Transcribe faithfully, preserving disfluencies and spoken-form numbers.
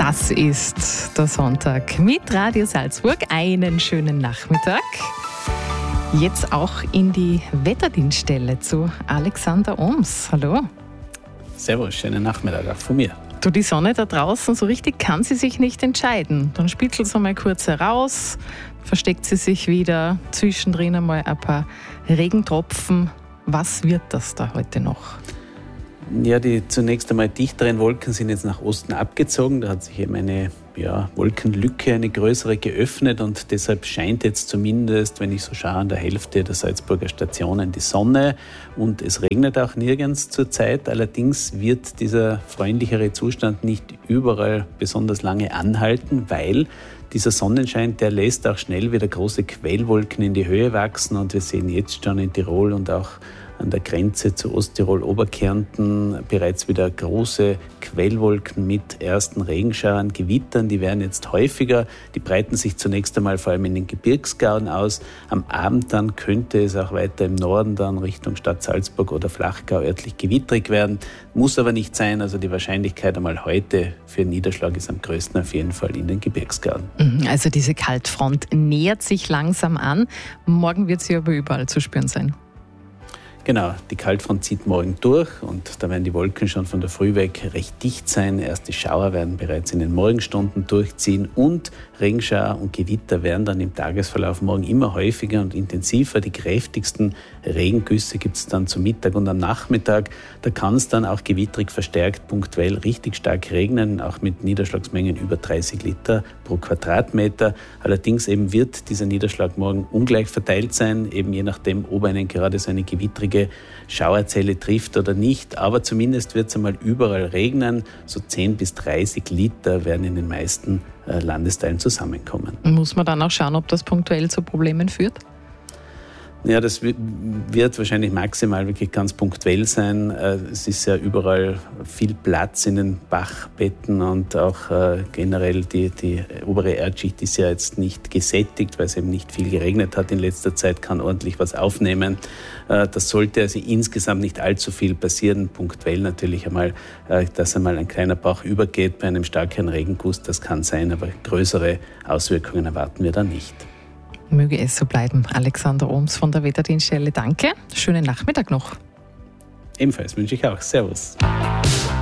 Das ist der Sonntag mit Radio Salzburg. Einen schönen Nachmittag. Jetzt auch in die Wetterdienststelle zu Alexander Ohms. Hallo. Servus, schönen Nachmittag auch von mir. Du, die Sonne da draußen, so richtig kann sie sich nicht entscheiden. Dann spitzelt sie mal kurz heraus, versteckt sie sich wieder, zwischendrin einmal ein paar Regentropfen. Was wird das da heute noch? Ja, die zunächst einmal dichteren Wolken sind jetzt nach Osten abgezogen. Da hat sich eben eine ja, Wolkenlücke, eine größere geöffnet und deshalb scheint jetzt zumindest, wenn ich so schaue, an der Hälfte der Salzburger Stationen die Sonne und es regnet auch nirgends zurzeit. Allerdings wird dieser freundlichere Zustand nicht überall besonders lange anhalten, weil dieser Sonnenschein, der lässt auch schnell wieder große Quellwolken in die Höhe wachsen und wir sehen jetzt schon in Tirol und auch an der Grenze zu Osttirol-Oberkärnten bereits wieder große Quellwolken mit ersten Regenschauern, Gewittern. Die werden jetzt häufiger. Die breiten sich zunächst einmal vor allem in den Gebirgsgauen aus. Am Abend dann könnte es auch weiter im Norden dann Richtung Stadt Salzburg oder Flachgau örtlich gewittrig werden. Muss aber nicht sein. Also die Wahrscheinlichkeit einmal heute für Niederschlag ist am größten auf jeden Fall in den Gebirgsgauen. Also diese Kaltfront nähert sich langsam an. Morgen wird sie aber überall zu spüren sein. Genau, die Kaltfront zieht morgen durch und da werden die Wolken schon von der Früh weg recht dicht sein. Erste Schauer werden bereits in den Morgenstunden durchziehen und Regenschauer und Gewitter werden dann im Tagesverlauf morgen immer häufiger und intensiver. Die kräftigsten Regengüsse gibt es dann zu Mittag und am Nachmittag. Da kann es dann auch gewittrig verstärkt punktuell richtig stark regnen, auch mit Niederschlagsmengen über dreißig Liter pro Quadratmeter. Allerdings eben wird dieser Niederschlag morgen ungleich verteilt sein, eben je nachdem, ob einen gerade so eine gewittrige Schauerzelle trifft oder nicht. Aber zumindest wird es einmal überall regnen. So zehn bis dreißig Liter werden in den meisten äh, Landesteilen zusammenkommen. Muss man dann auch schauen, ob das punktuell zu Problemen führt? Ja, das wird wahrscheinlich maximal wirklich ganz punktuell sein. Es ist ja überall viel Platz in den Bachbetten und auch generell die, die obere Erdschicht ist ja jetzt nicht gesättigt, weil es eben nicht viel geregnet hat in letzter Zeit, kann ordentlich was aufnehmen. Das sollte also insgesamt nicht allzu viel passieren. Punktuell natürlich einmal, dass einmal ein kleiner Bach übergeht bei einem starken Regenguss, das kann sein, aber größere Auswirkungen erwarten wir da nicht. Möge es so bleiben. Alexander Ohms von der Wetterdienststelle, danke. Schönen Nachmittag noch. Ebenfalls wünsche ich auch. Servus.